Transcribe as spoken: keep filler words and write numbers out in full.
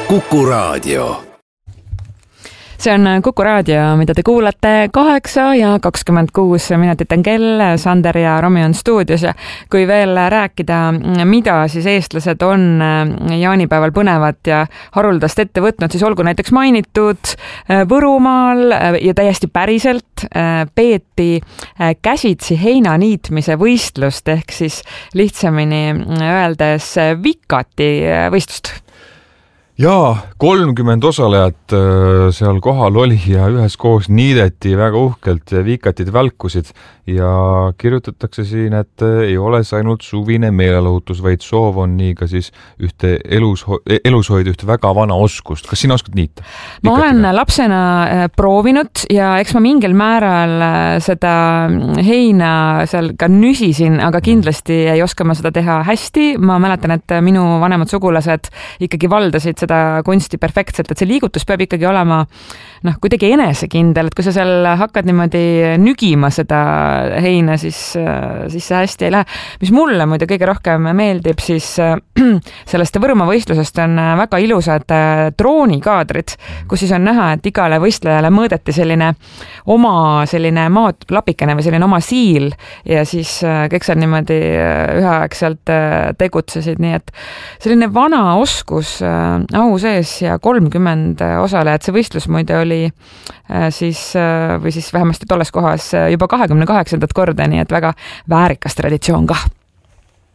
Kuku Raadio. See on Kuku Raadio, mida te kuulate kaheksa ja kakskümmend kuus minutit on kell, Sander ja Romi on stuudios ja kui veel rääkida, mida siis eestlased on jaanipäeval põnevat ja haruldast ette võtnud, siis olgu näiteks mainitud Võrumaal ja täiesti päriselt peeti käsitsi heina niitmise võistlust ehk siis lihtsamini öeldes vikati võistlust. Jaa, kolmkümmend osalejat seal kohal oli ja üheskoos niideti väga uhkelt vikatid välkusid ja kirjutatakse siin, et ei ole see ainult suvine meelelahutus, vaid soov on nii ka siis ühte elus, elus hoida ühte väga vana oskust. Kas sina oskad niita? Ma olen lapsena proovinud ja eks ma mingil määral seda heina seal ka nüsisin, aga kindlasti ei oska ma seda teha hästi. Ma mäletan, et minu vanemad sugulased ikkagi valdasid seda kunsti perfektselt, et see liigutus peab ikkagi olema noh, kuidagi enesekindel, et kui sa seal hakkad niimoodi nügima seda heina, siis, siis see hästi ei lähe. Mis mulle muide kõige rohkem meeldib, siis sellest Võrumaa võistlusest on väga ilusad droonikaadrid, kus siis on näha, et igale võistlejale mõõdeti selline oma selline maatlapikene või selline oma siil ja siis kõik seal niimoodi üheaegselt tegutsesid, nii et selline vana oskus au sees ja kolmkümmend osalejat. See võistlus muide oli siis, või siis vähemasti tolles kohas juba kahekümne kaheksandat korda, nii et väga väärikas traditsioon ka.